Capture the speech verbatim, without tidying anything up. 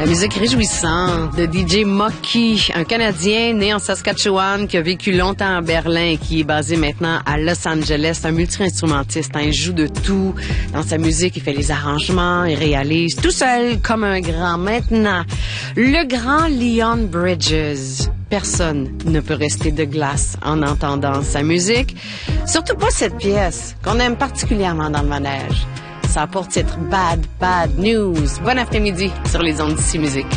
La musique réjouissante de D J Mocky, un Canadien né en Saskatchewan qui a vécu longtemps à Berlin et qui est basé maintenant à Los Angeles. C'est un multi-instrumentiste, hein. Il joue de tout. Dans sa musique, il fait les arrangements, il réalise tout seul comme un grand. Maintenant, le grand Leon Bridges. Personne ne peut rester de glace en entendant sa musique. Surtout pas cette pièce qu'on aime particulièrement dans le manège. Ça a pour titre Bad, Bad News. Bon après-midi sur les ondes d'ici musique.